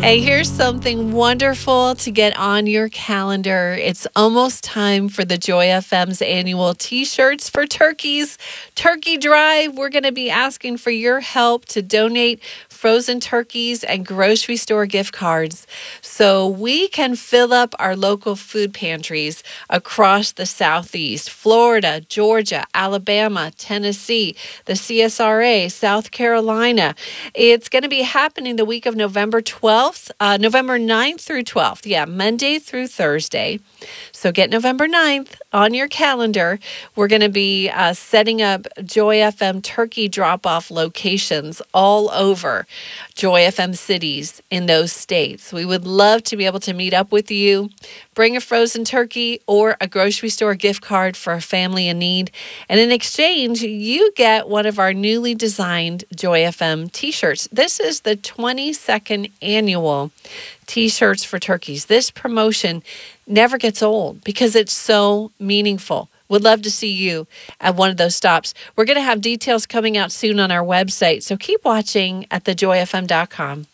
Hey, here's something wonderful to get on your calendar. It's almost time for the Joy FM's annual T-shirts for Turkeys Turkey Drive. We're going to be asking for your help to donate frozen turkeys and grocery store gift cards so we can fill up our local food pantries across the Southeast, Florida, Georgia, Alabama, Tennessee, the CSRA, South Carolina. It's going to be happening the week of November 12th. November 9th through 12th. Yeah, Monday through Thursday. So get November 9th on your calendar. We're going to be setting up Joy FM turkey drop-off locations all over Joy FM cities in those states. We would love to be able to meet up with you, bring a frozen turkey or a grocery store gift card for a family in need. And in exchange, you get one of our newly designed Joy FM T-shirts. This is the 22nd annual T-shirts for turkeys. This promotion never gets old because it's so meaningful. Would love to see you at one of those stops. We're going to have details coming out soon on our website, so keep watching at thejoyfm.com.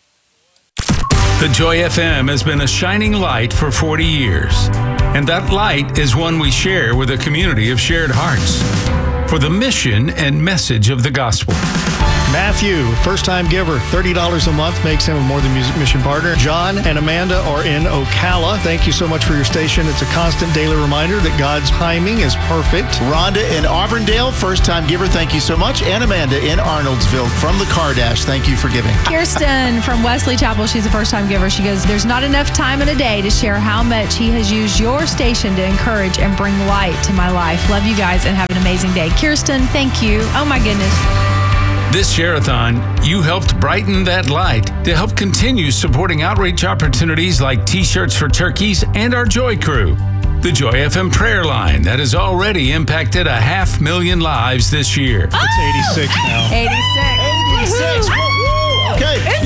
The Joy FM has been a shining light for 40 years, and that light is one we share with a community of shared hearts for the mission and message of the gospel. Matthew, first-time giver, $30 a month makes him a More Than Music mission partner. John and Amanda are in Ocala. Thank you so much for your station. It's a constant daily reminder that God's timing is perfect. Rhonda in Auburndale, first-time giver, thank you so much. And Amanda in Arnoldsville from the Kardash, thank you for giving. Kirsten from Wesley Chapel, she's a first-time giver. She goes, there's not enough time in a day to share how much he has used your station to encourage and bring light to my life. Love you guys and have an amazing day. Kirsten, thank you. Oh my goodness. This share-a-thon, you helped brighten that light to help continue supporting outreach opportunities like T-shirts for turkeys and our Joy Crew. The Joy FM prayer line that has already impacted 500,000 lives this year. It's 86 now. 86. 86. Woo! Okay.